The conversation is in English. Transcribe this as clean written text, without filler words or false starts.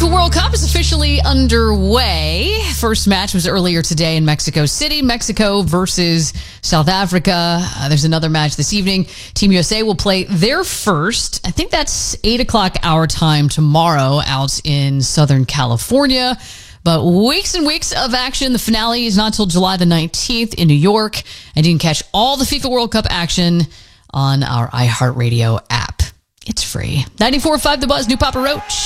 FIFA World Cup is officially underway. First match was earlier today in Mexico City. Mexico versus South Africa. There's another match this evening. Team USA will play their first. I think that's 8 o'clock our time tomorrow out in Southern California. But weeks and weeks of action. The finale is not until July the 19th in New York. And you can catch all the FIFA World Cup action on our iHeartRadio app. It's free. 94.5 The Buzz, New Papa Roach.